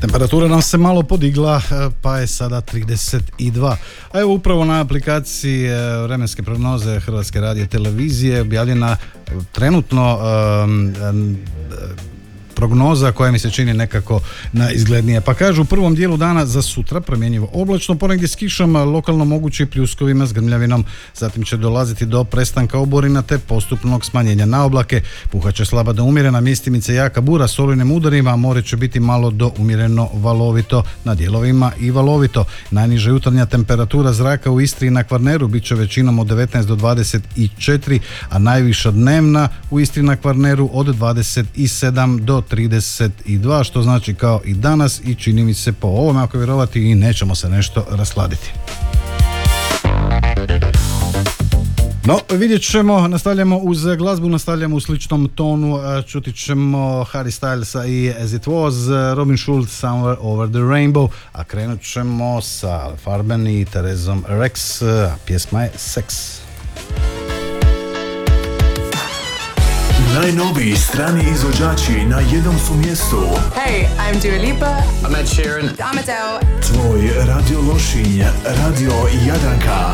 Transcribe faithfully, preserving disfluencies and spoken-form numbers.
Temperatura nam se malo podigla, pa je sada trideset dva. A evo upravo na aplikaciji vremenske prognoze Hrvatske radio televizije objavljena trenutno um, um, prognoza koja mi se čini nekako najizglednije. Pa kažu u prvom dijelu dana za sutra promjenjivo oblačno, ponegdje s kišom, lokalno moguće pljuskovima s grmljavinom. Zatim će dolaziti do prestanka oborina te postupnog smanjenja na oblake. Puhaće slaba do umjerena, mjestimice jaka bura s olujnim udarima, a more će biti malo do umjereno valovito, na dijelovima i valovito. Najniža jutarnja temperatura zraka u Istri i na Kvarneru bit će većinom od devetnaest do dvadeset četiri, a najviša dnevna u Istri i na Kvarneru od dvadeset sedam do trideset dva, što znači kao i danas i čini mi se po ovome, ako vjerovati, i nećemo se nešto rasladiti. No, vidjet ćemo, nastavljamo uz glazbu, nastavljamo u sličnom tonu, čuti ćemo Harry Stylesa i As It Was, Robin Schulz, Somewhere Over the Rainbow, a krenut ćemo sa Farben i Terezom Rex, a pjesma je Sex. Najnoviji strani izvođači na jednom su mjestu. Hey, I'm Dua Lipa. I'm Ed Sheeran. I'm Adele. Tvoj Radio Lošinj, Radio Jadranka.